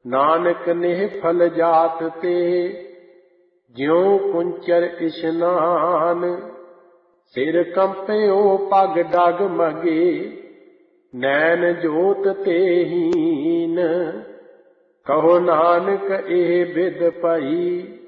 ਨਾਨਕ ਨੇਹ ਫਲ ਜਾਤ ਤੇ ਜਿਉ ਕੁੰਚਰ ਇਸ਼ਨਾਨ। ਸਿਰ ਕੰਪਿਓ ਪਗ ਡਗ ਮਗੇ ਨੈਣ ਜੋਤ ਤੇ ਹੀਨ। ਕਹੋ ਨਾਨਕ ਇਹ ਬਿਦ ਭਈ